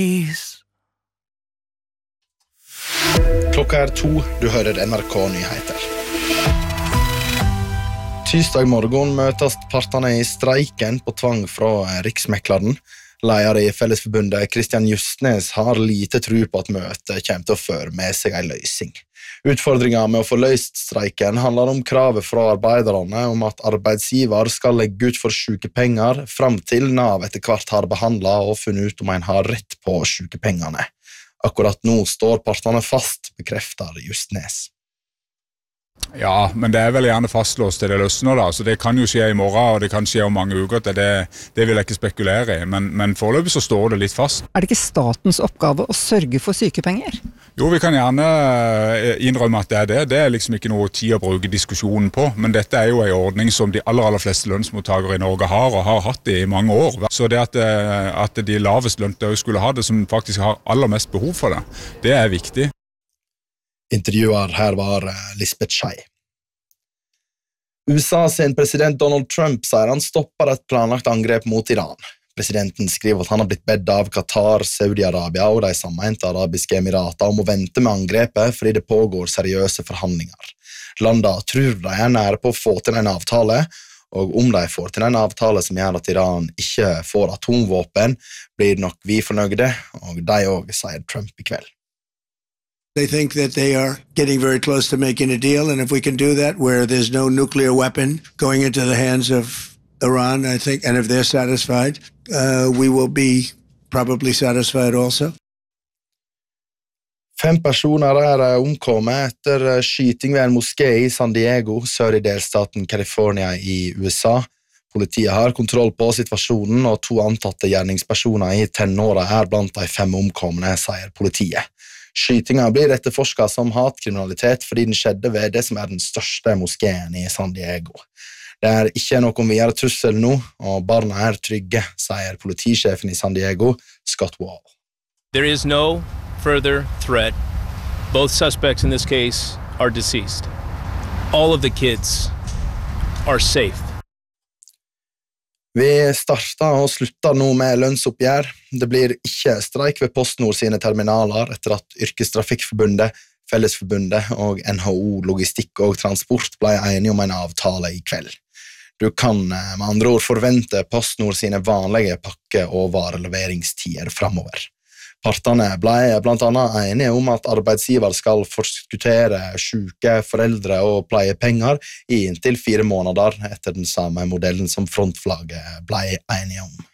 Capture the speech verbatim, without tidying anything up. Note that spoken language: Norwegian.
Klokka er to, du hører N R K-nyheter. Tirsdag morgen møtes partene i streiken på tvang fra Riksmekleren. Leder i Fellesforbundet Kristian Justnes har lite tro på at møtet kommer til å føre med seg en løsning. Utfordringen med å få løst streiken handler om kravet fra arbeiderne om at arbeidsgiver skal legge ut for sykepenger frem til Nav etter hvert har behandlet og funnet ut om en har rett på sykepengene. Akkurat nå står partene fast, bekrefter Justnes. Ja, men det er vel gjerne fastlåst til det løsner da, så det kan jo skje i morgen, og det kan skje om mange uker, det, det vil jeg ikke spekulere i, men, men foreløpig så står det litt fast. Er det ikke statens oppgave å sørge for sykepenger? Jo, vi kan gjerne innrømme at det er det, det er liksom ikke noe tid å bruke diskusjonen på, men dette er jo en ordning som de aller, aller fleste lønnsmottagere i Norge har, og har hatt det i mange år. Så det at, at de lavest lønte skulle ha det, som faktisk har aller mest behov for det, det er viktig. Intervjuer her var Lisbeth Schei. U S A sin president Donald Trump sier han stopper et planlagt angrep mot Iran. Presidenten skriver at han har blitt bedt av Qatar, Saudi-Arabia og de sammente arabiske emirater om å vente med angrepet fordi det pågår seriøse forhandlinger. Landene tror de er nære på å få til en avtale, og om de får til en avtale som gjør at Iran ikke får atomvåpen, blir nok vi fornøyde, og de også, sier Trump i kveld. They think that they are getting very close to making a deal, and if we can do that where there's no nuclear weapon going into the hands of Iran, I think, and if they're satisfied, uh, we will be probably satisfied also. Fem personer er omkommet etter skyting ved en moské i San Diego, sør i delstaten California i U S A. Politiet har kontroll på situasjonen, og to antatte gjerningspersoner i tenåra er blant de fem omkomne, sier politiet. Skytingen blir etterforsket som hatkriminalitet fordi den skjedde ved det som er den største moskeen i San Diego. Det er ikke noen videre trussel nå, og barna er trygge, sier politisjefen i San Diego, Scott Wall. There is no further threat. Both suspects in this case are deceased. All of the kids are safe. Vi starter og slutter nå med lønnsoppgjør. Det blir ikke streik ved PostNord sine terminaler etter at Yrkestrafikkforbundet, Fellesforbundet og N H O Logistikk og Transport ble enige om en avtale i kveld. Du kan med andre ord forvente PostNord sine vanlige pakke- og vareleveringstider fremover. Partene ble blant annet enige om at arbeidsgiver skal forskuttere syke, foreldre og pleiepenger i inntil fire måneder etter den samme modellen som frontflagget ble enige om.